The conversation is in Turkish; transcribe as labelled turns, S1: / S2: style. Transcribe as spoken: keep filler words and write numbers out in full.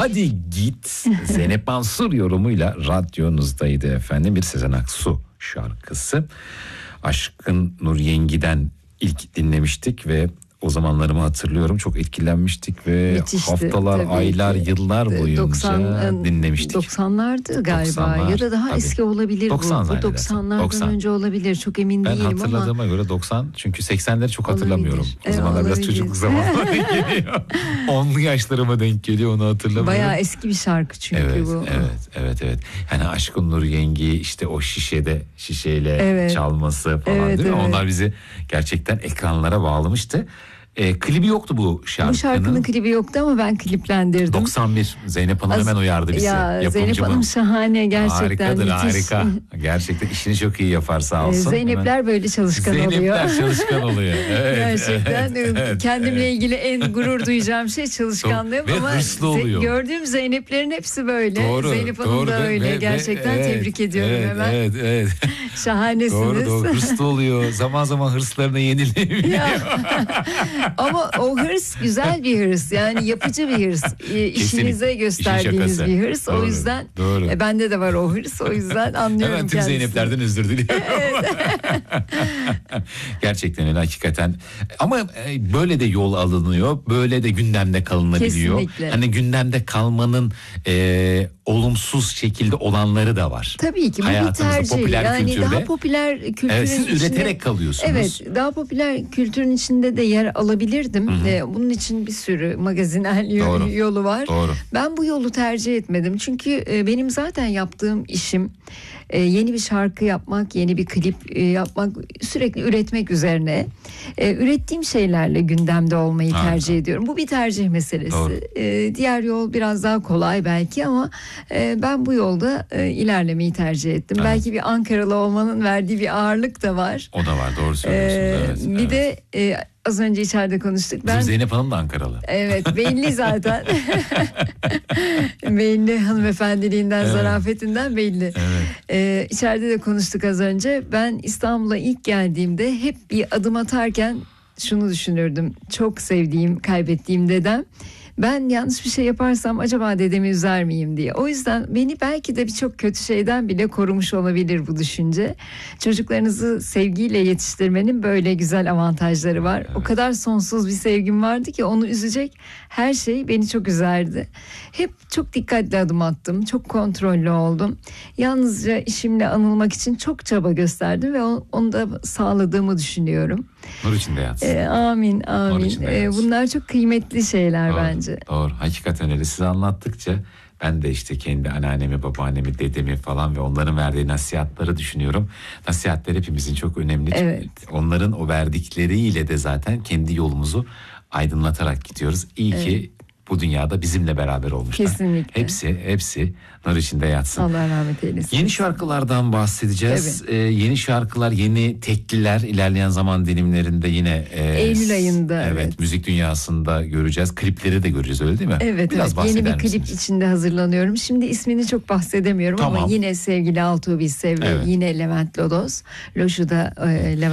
S1: Hadi Git Zeynep Mansur yorumuyla radyonuzdaydı efendim. Bir Sezen Aksu şarkısı. Aşkın Nur Yengi'den ilk dinlemiştik ve o zamanlarımı hatırlıyorum. Çok etkilenmiştik ve müthişti, haftalar, aylar, ki. yıllar boyunca doksan, dinlemiştik.
S2: doksanlardı galiba doksanlar, ya da daha tabii. eski olabilir
S1: doksan
S2: bu. Bu doksanlardan doksan. önce olabilir. Çok emin
S1: ben
S2: değilim ama.
S1: Ben hatırladığıma göre doksan. Çünkü seksenleri çok hatırlamıyorum. Olabilir. O zamanlar evet, biraz çocukluk zamanlara geliyor. Onlu yaşlarıma denk geliyor, onu hatırlamıyorum.
S2: Bayağı eski bir şarkı çünkü
S1: evet,
S2: bu.
S1: Evet, evet, evet. Yani Aşkın Nur Yengi işte o şişede şişeyle evet. çalması falan evet, değil mi? Evet. Onlar bizi gerçekten ekranlara bağlamıştı. E, klibi yoktu bu şarkının.
S2: Bu şarkının klibi yoktu ama ben kliplendirdim.
S1: doksan bir Zeynep Hanım Az, hemen uyardı bizi.
S2: Ya Zeynep Hanım şahane gerçekten.
S1: Harikadır
S2: müthiş.
S1: harika. Gerçekten işini çok iyi yapar sağ olsun.
S2: Zeynepler hemen. Böyle çalışkan
S1: Zeynepler
S2: oluyor.
S1: Zeynepler çalışkan oluyor. Evet,
S2: gerçekten
S1: evet, evet,
S2: kendimle
S1: evet.
S2: ilgili en gurur duyacağım şey çalışkanlığım.
S1: Ve
S2: ama
S1: hırslı oluyor.
S2: Gördüğüm Zeyneplerin hepsi böyle.
S1: Doğru,
S2: Zeynep Hanım
S1: doğru,
S2: da öyle. Ve, gerçekten ve, tebrik evet, ediyorum
S1: evet,
S2: hemen.
S1: Evet, evet.
S2: Şahanesiniz.
S1: Doğru doğru hırslı oluyor. Zaman zaman hırslarına yenilemiyor.
S2: Ama o hırs güzel bir hırs, yani yapıcı bir hırs, e, işinize gösterdiğiniz bir hırs. Doğru, o yüzden e, bende de var o hırs, o yüzden anlıyorum.
S1: Hemen tüm kendisini. Zeyneplerden özür diliyorum. Evet. Gerçekten öyle hakikaten. Ama e, böyle de yol alınıyor, böyle de gündemde kalınabiliyor. Kesinlikle. Hani gündemde kalmanın e, olumsuz şekilde olanları da var.
S2: Tabii ki bu bir tercih. Popüler yani kültürde. Daha popüler kültürün
S1: evet, siz
S2: içinde,
S1: üreterek kalıyorsunuz.
S2: Evet, daha popüler kültürün içinde de yer alabilirdim. Hı hı. E, bunun için bir sürü magazinel Doğru. yolu var.
S1: Doğru.
S2: Ben bu yolu tercih etmedim. Çünkü e, benim zaten yaptığım işim e, yeni bir şarkı yapmak, yeni bir klip e, yapmak, sürekli üretmek üzerine. E, ürettiğim şeylerle gündemde olmayı ha, tercih ha. ediyorum. Bu bir tercih meselesi. E, diğer yol biraz daha kolay belki ama e, ben bu yolda e, ilerlemeyi tercih ettim. Evet. Belki bir Ankaralı olmanın verdiği bir ağırlık da var.
S1: O da var, doğru söylüyorsunuz.
S2: E,
S1: evet,
S2: bir
S1: evet.
S2: de e, az önce içeride konuştuk.
S1: Ben... Zeynep Hanım da Ankaralı.
S2: Evet, belli zaten. Belli, hanımefendiliğinden, evet. zarafetinden belli.
S1: Evet.
S2: Ee, içeride de konuştuk az önce. Ben İstanbul'a ilk geldiğimde hep bir adım atarken şunu düşünürdüm. Çok sevdiğim, kaybettiğim dedem. Ben yanlış bir şey yaparsam acaba dedemi üzer miyim diye. O yüzden beni belki de birçok kötü şeyden bile korumuş olabilir bu düşünce. Çocuklarınızı sevgiyle yetiştirmenin böyle güzel avantajları var. Evet. O kadar sonsuz bir sevgim vardı ki onu üzecek her şey beni çok üzerdi. Hep çok dikkatli adım attım. Çok kontrollü oldum. Yalnızca işimle anılmak için çok çaba gösterdim ve onu da sağladığımı düşünüyorum.
S1: Nur içinde yatsın.
S2: Ee, amin, amin. Ee, bunlar çok kıymetli şeyler
S1: doğru,
S2: bence.
S1: Doğru, hakikaten öyle. Siz anlattıkça ben de işte kendi anneannemi, babaannemi, dedemi falan ve onların verdiği nasihatları düşünüyorum. Nasihatler hepimizin çok önemli.
S2: Evet.
S1: Onların o verdikleriyle de zaten kendi yolumuzu aydınlatarak gidiyoruz. İyi evet. ki bu dünyada bizimle beraber olmuşlar.
S2: Kesinlikle.
S1: Hepsi, hepsi nur içinde yatsın.
S2: Allah rahmet eylesin.
S1: Yeni şarkılardan bahsedeceğiz. Ee, yeni şarkılar, yeni tekliler ilerleyen zaman dilimlerinde yine e,
S2: Eylül ayında.
S1: Evet, evet, müzik dünyasında göreceğiz. Klipleri de göreceğiz, öyle değil mi?
S2: Evet,
S1: biraz
S2: evet. Yeni bir
S1: misiniz?
S2: klip içinde hazırlanıyorum. Şimdi ismini çok bahsedemiyorum tamam. ama yine sevgili Altuğ Bilsev ve evet. yine Levent Lodos. Loşu'da e, Levent